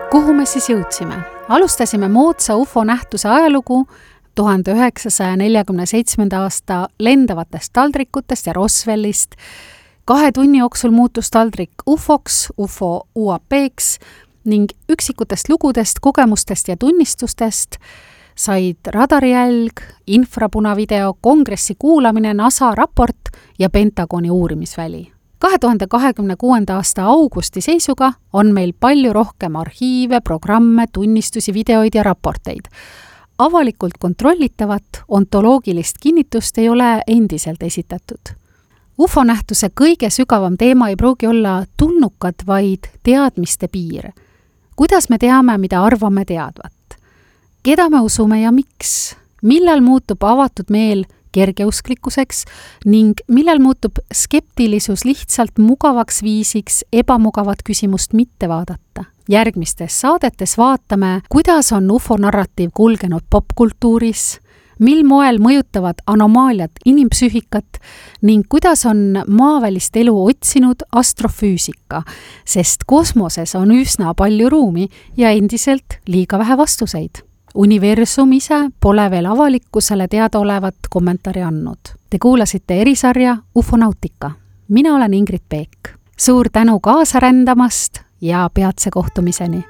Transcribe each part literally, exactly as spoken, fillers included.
Kuhu me siis jõudsime? Alustasime moodsa U F O nähtuse ajalugu tuhande üheksasaja neljakümne seitsmenda aasta lendavatest taldrikutest ja Roswellist. Kahe tunni jooksul muutus taldrik U F O-ks, U F O U A P-ks ning üksikutest lugudest, kogemustest ja tunnistustest said radarijälg, infrapunavideo, kongressi kuulamine, NASA raport ja Pentagoni uurimisväli. kahe tuhande kahekümne kuuenda aasta augusti seisuga on meil palju rohkem arhiive, programme, tunnistusi, videoid ja raporteid. Avalikult kontrollitavat ontoloogilist kinnitust ei ole endiselt esitatud. U F O nähtuse kõige sügavam teema ei pruugi olla tulnukad, vaid teadmiste piir. Kuidas me teame, mida arvame teadvat? Keda me usume ja miks? Millal muutub avatud meel kergeusklikkuseks ning millal muutub skeptilisus lihtsalt mugavaks viisiks ebamugavat küsimust mitte vaadata? Järgmistes saadetes vaatame, kuidas on U F O narratiiv kulgenud popkultuuris, mil moel mõjutavad anomaaliad inimpsüühikat ning kuidas on maavälist elu otsinud astrofüüsika, sest kosmoses on üsna palju ruumi ja endiselt liiga vähe vastuseid. Universum ise pole veel avalikkusele teadaolevat kommentaari andnud. Te kuulasite erisarja Ufonautika. Mina olen Ingrid Peek. Suur tänu kaasa rändamast ja peatse kohtumiseni.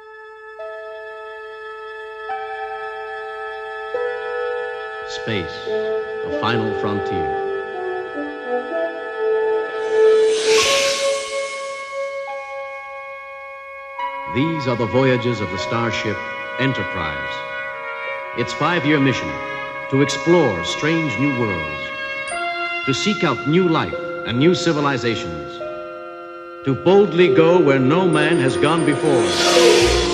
Space, the final frontier. These are the voyages of the starship Enterprise. Its five-year mission, to explore strange new worlds, to seek out new life and new civilizations, to boldly go where no man has gone before.